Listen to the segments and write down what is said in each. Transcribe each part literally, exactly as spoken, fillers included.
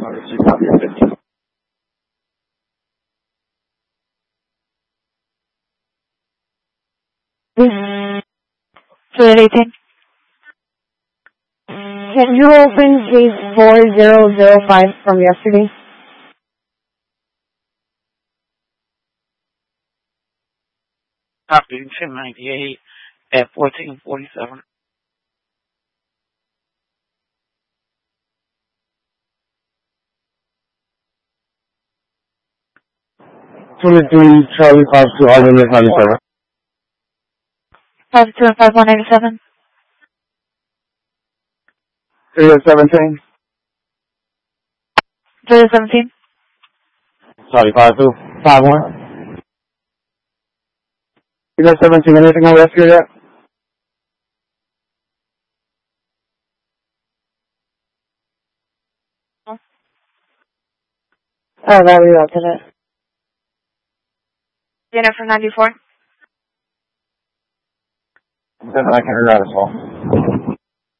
Fluid eighteen. Can you open case four zero zero five from yesterday? Copy ten ninety-eight at fourteen forty-seven. twenty-three Charlie five two Albany ninety-seven. five two and five one eighty-seven. three seventeen. three seventeen. Charlie five two five one. three seventeen, anything on rescue yet? Oh, that we got to it. Jennifer ninety-four. Then I can hear that as well.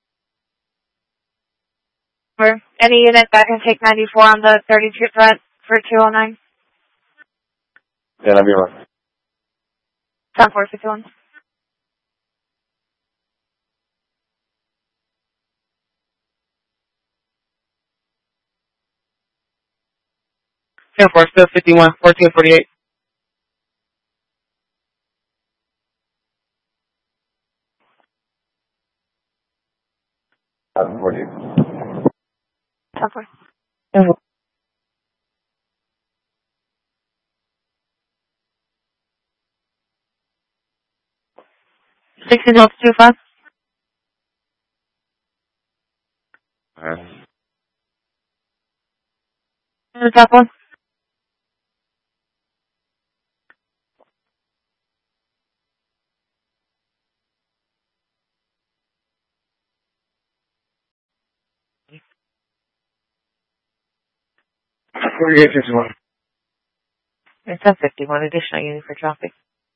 Or any unit that can take ninety-four on the thirty-two threat for two oh nine. Yeah, that'll be right. ten four sixty-one. ten four, still fifty-one, fourteen forty-eight. ten forty-eight. ten four. sixteen Delta two five. Alright. The top one. forty-eight fifty-one. It's ten fifty-one, additional unit for traffic.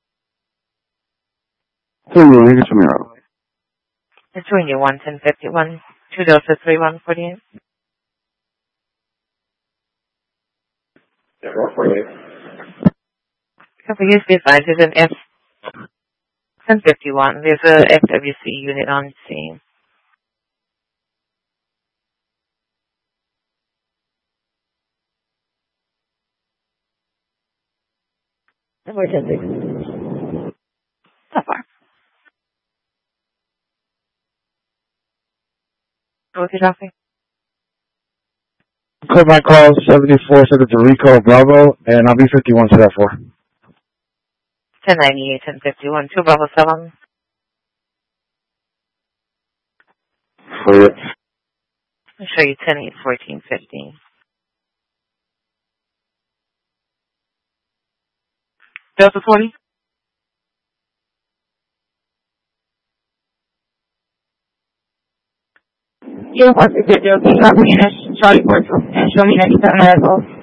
Two units from your own. Between you, one ten fifty-one, two Delta three one forty-eight. Yeah, forty-eight. Copy, use be advised, there's an F ten fifty-one, there's a F W C unit on scene. We're ten fifty. So far. What's your traffic? Clip my call seventy-four, set it to Rico Bravo, and I'll be fifty-one to that four. ten ninety-eight, ten fifty-one, two Bravo seven. For it. I'll show you ten eight, fourteen fifteen. Delta twenty. You want to get your Charlie Portal and show me that you got